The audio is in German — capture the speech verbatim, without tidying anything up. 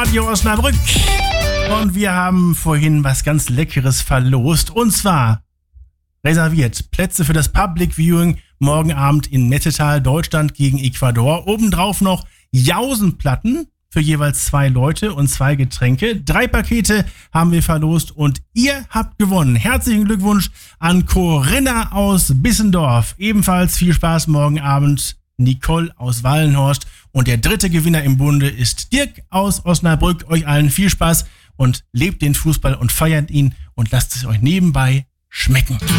Radio Osnabrück. Und wir haben vorhin was ganz Leckeres verlost. Und zwar reserviert Plätze für das Public Viewing morgen Abend in Nettetal, Deutschland gegen Ecuador. Obendrauf noch Jausenplatten für jeweils zwei Leute und zwei Getränke. Drei Pakete haben wir verlost und ihr habt gewonnen. Herzlichen Glückwunsch an Corinna aus Bissendorf. Ebenfalls viel Spaß morgen Abend. Nicole aus Wallenhorst. Und der dritte Gewinner im Bunde ist Dirk aus Osnabrück. Euch allen viel Spaß und lebt den Fußball und feiert ihn und lasst es euch nebenbei schmecken.